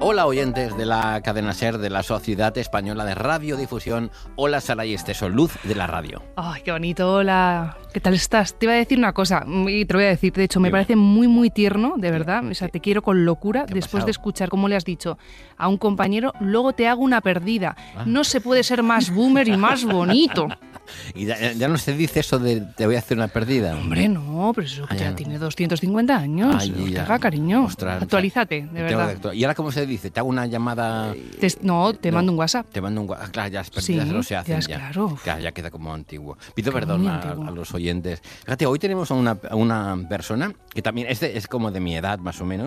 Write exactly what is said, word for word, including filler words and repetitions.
Hola oyentes de la cadena SER de la Sociedad Española de Radiodifusión. Hola Sara y Esteso, luz de la radio. Ay, qué bonito, hola. ¿Qué tal estás? Te iba a decir una cosa, y te lo voy a decir, de hecho, me parece muy, muy tierno, de verdad. O sea, te quiero con locura después de escuchar cómo le has dicho a un compañero, luego te hago una perdida. Ah. No se puede ser más boomer y más bonito. Y ya, ya no se dice eso de te voy a hacer una perdida. Hombre, no, pero eso que ya no. Tiene doscientos cincuenta años. Ay, ya. Haga cariño. Ostras, actualízate, de verdad. De ¿Y ahora cómo se dice? ¿Te hago una llamada? Te, no, te no, mando un WhatsApp. Te mando un WhatsApp. Claro, ya las perdidas sí, no se hacen ya. Es ya. Claro. claro. Ya queda como antiguo. Pido Qué perdón a, a los oyentes. Fíjate, hoy tenemos a una, a una persona que también es, de, es como de mi edad, más o menos.